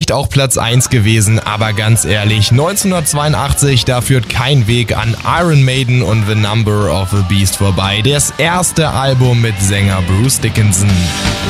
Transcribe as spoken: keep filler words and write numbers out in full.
vielleicht auch Platz eins gewesen, aber ganz ehrlich, neunzehnhundertzweiundachtzig, da führt kein Weg an Iron Maiden und The Number of the Beast vorbei. Das erste Album mit Sänger Bruce Dickinson.